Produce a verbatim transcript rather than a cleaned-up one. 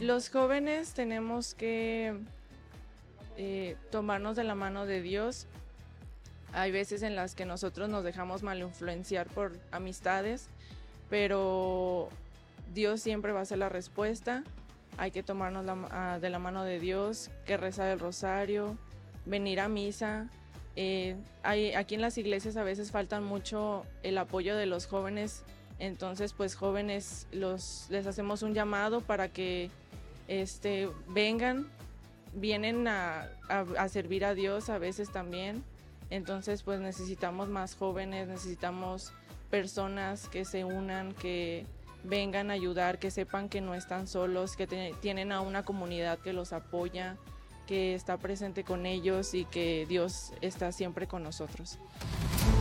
Los jóvenes tenemos que eh, tomarnos de la mano de Dios. Hay veces en las que nosotros nos dejamos mal influenciar por amistades, pero Dios siempre va a ser la respuesta. Hay que tomarnos la, a, de la mano de Dios, que rezar el rosario, venir a misa. Eh, hay, aquí en las iglesias a veces faltan mucho el apoyo de los jóvenes, entonces pues jóvenes los, les hacemos un llamado para que este, vengan, vienen a, a, a servir a Dios a veces también. Entonces pues necesitamos más jóvenes, necesitamos personas que se unan, que vengan a ayudar, que sepan que no están solos, que te, tienen a una comunidad que los apoya, que está presente con ellos y que Dios está siempre con nosotros.